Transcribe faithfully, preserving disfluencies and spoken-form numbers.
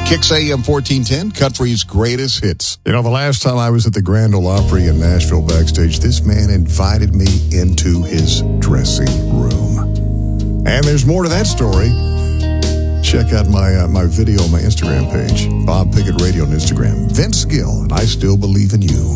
Kicks A M fourteen ten, Country's greatest hits. You know, the last time I was at the Grand Ole Opry in Nashville backstage, this man invited me into his dressing room. And there's more to that story. Check out my uh, my video on my Instagram page, Bob Pickett Radio on Instagram. Vince Gill, and I Still Believe in You.